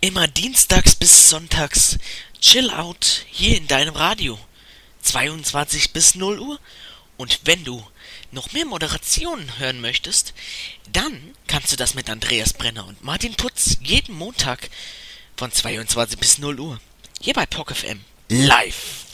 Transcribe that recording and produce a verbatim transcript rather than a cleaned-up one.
Immer dienstags bis sonntags Chill Out hier in deinem Radio. zweiundzwanzig bis null Uhr. Und wenn du noch mehr Moderationen hören möchtest, dann kannst du das mit Andreas Brenner und Martin Putz jeden Montag von zweiundzwanzig bis null Uhr. Hier bei P O C F M. Live.